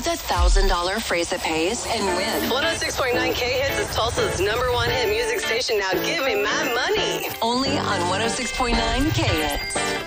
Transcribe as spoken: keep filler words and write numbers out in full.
the one thousand dollars phrase it pays and win. one oh six point nine K Hits is Tulsa's number one hit music station. Now give me my money. Only on one oh six point nine K Hits.